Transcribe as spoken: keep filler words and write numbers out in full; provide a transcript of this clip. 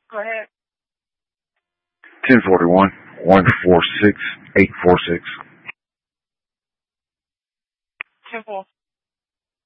Go ahead. ten forty-one, one four six, eight four six. ten four.